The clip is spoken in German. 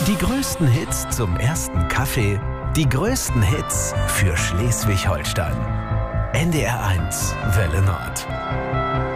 Die größten Hits zum ersten Kaffee, die größten Hits für Schleswig-Holstein. NDR 1 Welle Nord.